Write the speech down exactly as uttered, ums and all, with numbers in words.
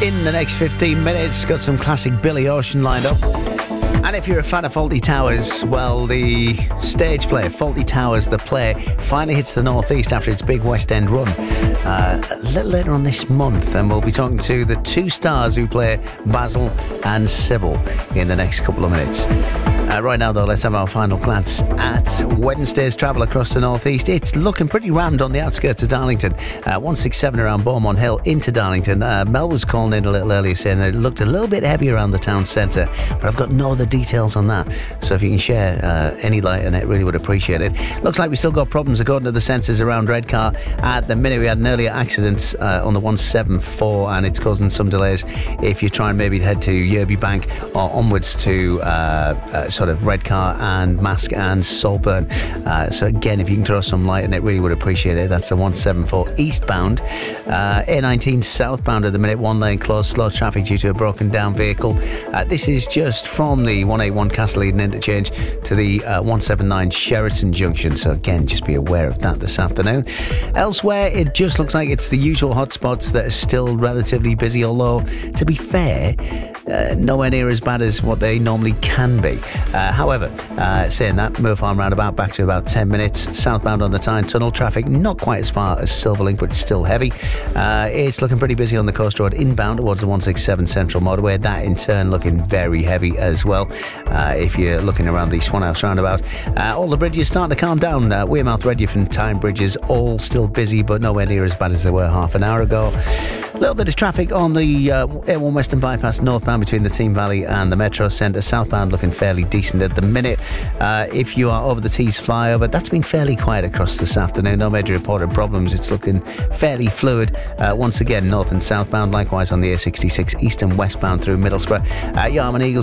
in the next fifteen minutes. Got some classic Billy Ocean lined up. And if you're a fan of Fawlty Towers, well, the stage play, Fawlty Towers, the play, finally hits the northeast after its big West End run uh, a little later on this month. And we'll be talking to the two stars who play Basil and Sybil in the next couple of minutes. Uh, right now, though, let's have our final glance at Wednesday's travel across the northeast. It's looking pretty rammed on the outskirts of Darlington. Uh, one sixty-seven around Beaumont Hill into Darlington. Uh, Mel was calling in a little earlier saying that it looked a little bit heavy around the town centre, but I've got no other details on that. So if you can share uh, any light on it, really would appreciate it. Looks like we still got problems according to the sensors around Redcar. At the minute, we had an earlier accident uh, on the one seventy-four, and it's causing some delays if you try and maybe head to Yerby Bank or onwards to uh, uh, sort of Redcar and Mask and Saltburn. Uh, so again, if you can throw some light on it, really would appreciate it. That's the one seventy-four eastbound. Uh, A nineteen southbound at the minute, one lane closed, slow traffic due to a broken down vehicle. Uh, this is just from the one eighty-one Castle Eden interchange to the uh, one seventy-nine Sheraton Junction. So again, just be aware of that this afternoon. Elsewhere, it just looks like it's the usual hotspots that are still relatively busy, although to be fair, Uh, nowhere near as bad as what they normally can be. Uh, however, uh, saying that, Moor Farm roundabout back to about ten minutes. Southbound on the Tyne Tunnel, traffic not quite as far as Silverlink, but it's still heavy. Uh, it's looking pretty busy on the Coast Road inbound towards the one sixty-seven Central Motorway. That in turn looking very heavy as well. Uh, if you're looking around the Swanhouse roundabout, uh, all the bridges starting to calm down. Uh, Wearmouth, Redruth and Tyne bridges all still busy, but nowhere near as bad as they were half an hour ago. A little bit of traffic on the uh, A one Western Bypass northbound between the Team Valley and the Metro Centre. Southbound looking fairly decent at the minute. Uh, if you are over the Tees flyover, that's been fairly quiet across this afternoon. No major reported problems. It's looking fairly fluid. Uh, once again, north and southbound. Likewise on the A sixty-six east and westbound through Middlesbrough. Uh, Yarman Eagles